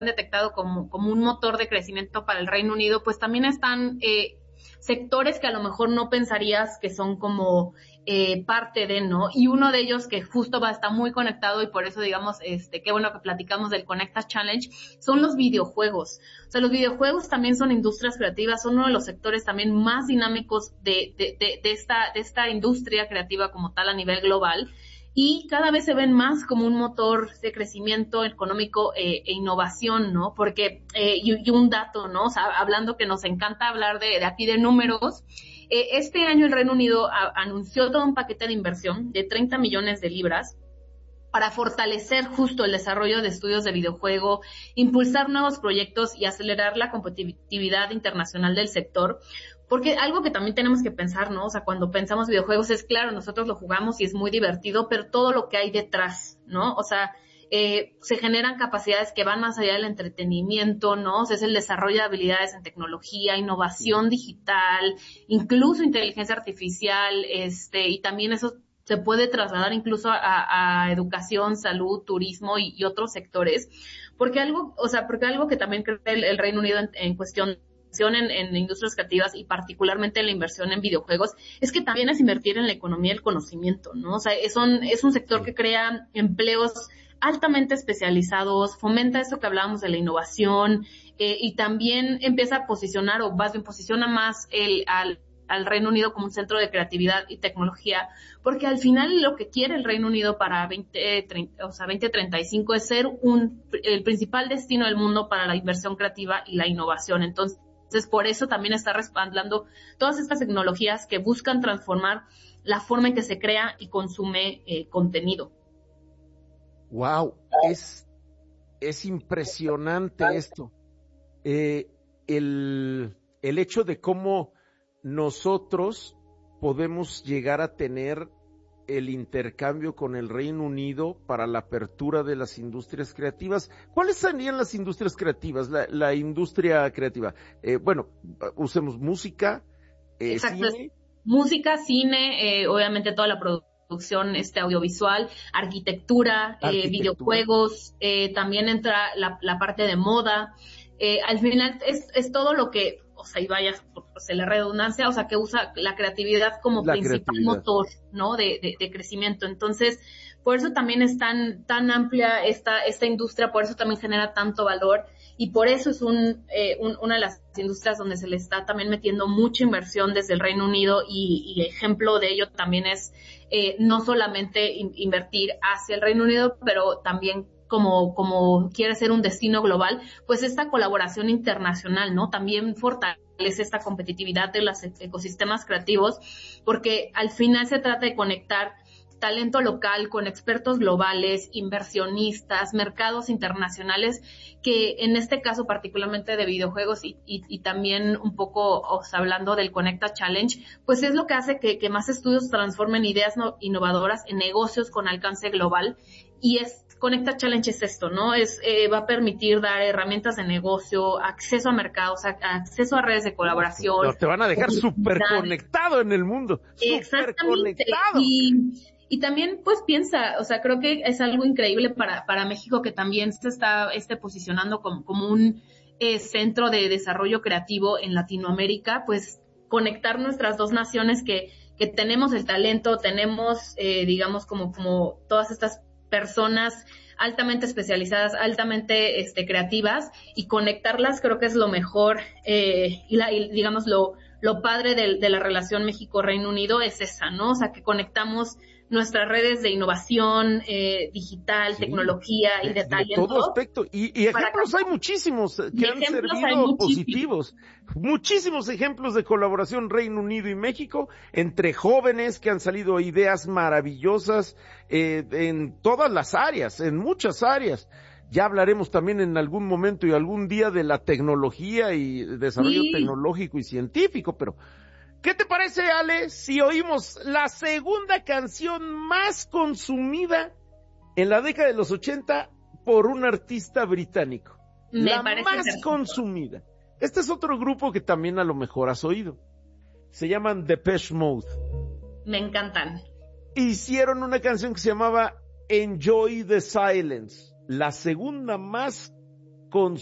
detectado como un motor de crecimiento para el Reino Unido, pues también están sectores que a lo mejor no pensarías que son como parte de, ¿no? Y uno de ellos que justo va a estar muy conectado y por eso, digamos, qué bueno que platicamos del Conecta Challenge, son los videojuegos. O sea, los videojuegos también son industrias creativas, son uno de los sectores también más dinámicos de esta industria creativa como tal a nivel global. Y cada vez se ven más como un motor de crecimiento económico e innovación, ¿no? Porque, y un dato, ¿no? O sea, hablando que nos encanta hablar de aquí de números, este año el Reino Unido anunció todo un paquete de inversión de 30 millones de libras para fortalecer justo el desarrollo de estudios de videojuego, impulsar nuevos proyectos y acelerar la competitividad internacional del sector. Porque algo que también tenemos que pensar, ¿no? O sea, cuando pensamos videojuegos es claro, nosotros lo jugamos y es muy divertido, pero todo lo que hay detrás, ¿no? O sea, se generan capacidades que van más allá del entretenimiento, ¿no? O sea, es el desarrollo de habilidades en tecnología, innovación digital, incluso inteligencia artificial, y también eso se puede trasladar incluso a educación, salud, turismo y otros sectores. Porque algo que también cree el Reino Unido en cuestión en industrias creativas y particularmente en la inversión en videojuegos, es que también es invertir en la economía del conocimiento, ¿no? O sea, es un sector que crea empleos altamente especializados, fomenta eso que hablábamos de la innovación, y también empieza a posicionar, o más bien posiciona más al Reino Unido como un centro de creatividad y tecnología, porque al final lo que quiere el Reino Unido para 2035 es ser el principal destino del mundo para la inversión creativa y la innovación. Entonces, por eso también está respaldando todas estas tecnologías que buscan transformar la forma en que se crea y consume contenido. Wow, es impresionante esto. El hecho de cómo nosotros podemos llegar a tener el intercambio con el Reino Unido para la apertura de las industrias creativas. ¿Cuáles serían las industrias creativas? La industria creativa. Usemos música, cine. Música, cine, obviamente toda la producción audiovisual, arquitectura. Videojuegos, también entra la parte de moda. Al final es todo lo que, o sea, y vaya, la redundancia, o sea, que usa la creatividad como principal motor, ¿no? de crecimiento. Entonces, por eso también es tan amplia esta industria, por eso también genera tanto valor, y por eso es una de las industrias donde se le está también metiendo mucha inversión desde el Reino Unido, y ejemplo de ello también es no solamente invertir hacia el Reino Unido, pero también como quiere ser un destino global, pues esta colaboración internacional, ¿no? También fortalece esta competitividad de los ecosistemas creativos, porque al final se trata de conectar talento local con expertos globales, inversionistas, mercados internacionales, que en este caso particularmente de videojuegos y también un poco, o sea, hablando del Conecta Challenge, pues es lo que hace que más estudios transformen ideas innovadoras en negocios con alcance global. Y Conecta Challenge es esto, ¿no? Va a permitir dar herramientas de negocio, acceso a mercados, acceso a redes de colaboración. No, te van a dejar súper conectado en el mundo. Exactamente. Y también, pues piensa, o sea, creo que es algo increíble para México, que también se está posicionando como un centro de desarrollo creativo en Latinoamérica, pues conectar nuestras dos naciones que tenemos el talento, tenemos, digamos, como todas estas personas altamente especializadas, altamente creativas, y conectarlas creo que es lo mejor, y digamos lo padre de la relación México-Reino Unido es esa, ¿no? O sea, que conectamos nuestras redes de innovación digital, tecnología y de talento. De todo aspecto. Y ejemplos hay muchísimos que han servido positivos. Muchísimos ejemplos de colaboración Reino Unido y México, entre jóvenes que han salido ideas maravillosas en todas las áreas, en muchas áreas. Ya hablaremos también en algún momento y algún día de la tecnología y desarrollo tecnológico y científico, pero ¿qué te parece, Ale, si oímos la segunda canción más consumida en la década de los 80 por un artista británico? La más consumida. Este es otro grupo que también a lo mejor has oído. Se llaman Depeche Mode. Me encantan. Hicieron una canción que se llamaba Enjoy the Silence, la segunda más con